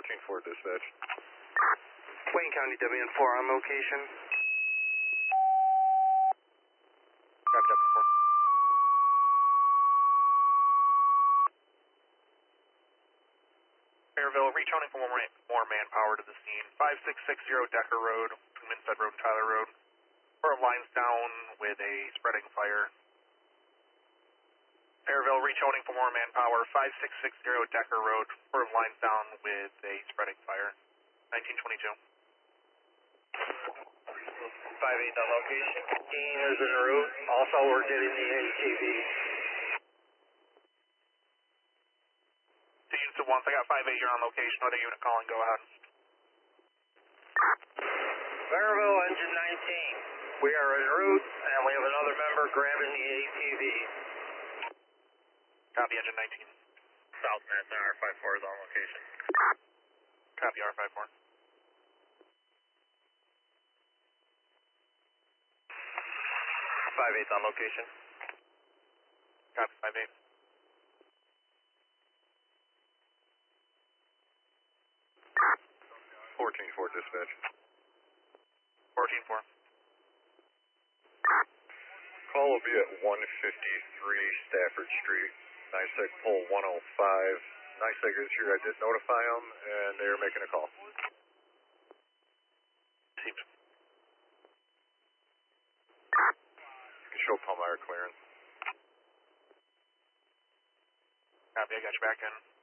14-4 dispatch. Wayne County WN4 on location. Copy, W4. Maryville, returning for more manpower to the scene. 5660 Decker Road, between Minstead Road and Tyler Road. Four lines down with a spreading fire. Maryville, returning for more manpower. 5660 Decker Road, four lines down with a spreading fire. 1922. 5-8 on location. Dean is en route. Also, we're getting the ATV. To unit 1, I got 5-8, you're on location. Other unit calling, go ahead. Maryville, engine 19. We are en route, and we have another member grabbing the ATV. Copy, engine 19. South Madison, R54 is on location. Copy, R54. 5-8 on location. Copy, 5-8. Four dispatch. 14-4. Call will be at 153 Stafford Street. NYSEG pole 105. NYSEG is here. I did notify them, and they are making a call. Received. Show Palmyra clearance. Copy, I got you back in.